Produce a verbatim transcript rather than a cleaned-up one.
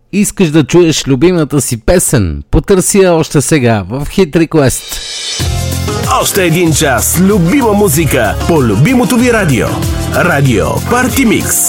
Искаш да чуеш любимата си песен? Потърси я още сега в Hit Request. Още един час любима музика по любимото ви радио. Радио Парти Микс.